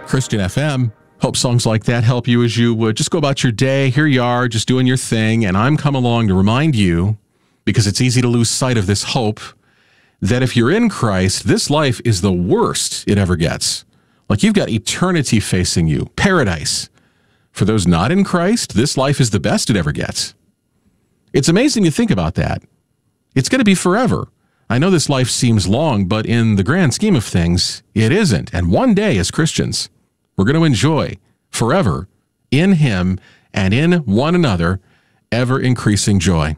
Christian FM. Hope songs like that help you as you just go about your day. Here you are, just doing your thing, and I'm come along to remind you, because it's easy to lose sight of this hope, that if you're in Christ, this life is the worst it ever gets. Like, you've got eternity facing you, paradise. For those not in Christ, this life is the best it ever gets. It's amazing to think about that. It's going to be forever. I know this life seems long, but in the grand scheme of things, it isn't. And one day, as Christians, we're going to enjoy forever in Him and in one another ever-increasing joy.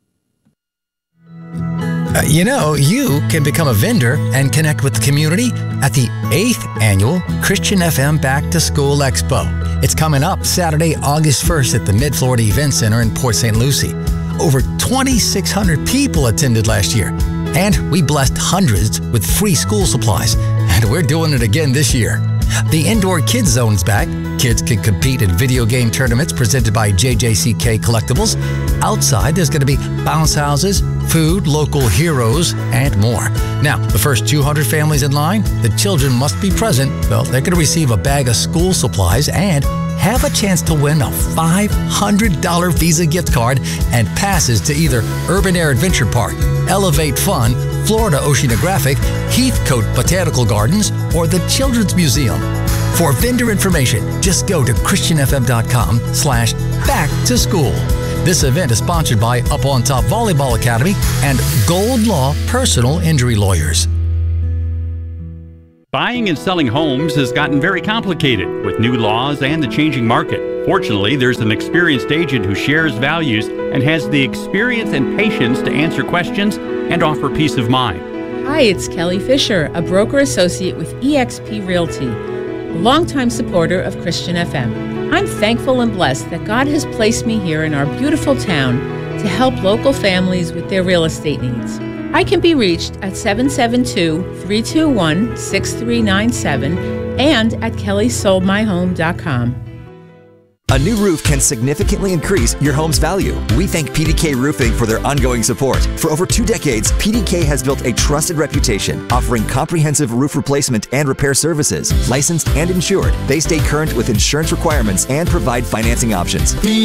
You can become a vendor and connect with the community at the 8th Annual Christian FM Back to School Expo. It's coming up Saturday, August 1st at the Mid-Florida Event Center in Port St. Lucie. Over 2,600 people attended last year, and we blessed hundreds with free school supplies, and we're doing it again this year. The Indoor Kids Zone's back. Kids can compete in video game tournaments presented by JJCK Collectibles. Outside, there's going to be bounce houses, food, local heroes, and more. Now, the first 200 families in line, the children must be present. Well, they're going to receive a bag of school supplies and have a chance to win a $500 Visa gift card and passes to either Urban Air Adventure Park, Elevate Fun, Florida Oceanographic, Heathcote Botanical Gardens, or the Children's Museum. For vendor information, just go to christianfm.com/back-to-school. This event is sponsored by Up on Top Volleyball Academy and Gold Law Personal Injury Lawyers. Buying and selling homes has gotten very complicated with new laws and the changing market. Fortunately, there's an experienced agent who shares values and has the experience and patience to answer questions and offer peace of mind. Hi, it's Kelly Fisher, a broker associate with eXp Realty, a longtime supporter of Christian FM. I'm thankful and blessed that God has placed me here in our beautiful town to help local families with their real estate needs. I can be reached at 772-321-6397 and at kellysoldmyhome.com. A new roof can significantly increase your home's value. We thank PDK Roofing for their ongoing support. For over 2 decades, PDK has built a trusted reputation, offering comprehensive roof replacement and repair services. Licensed and insured, they stay current with insurance requirements and provide financing options.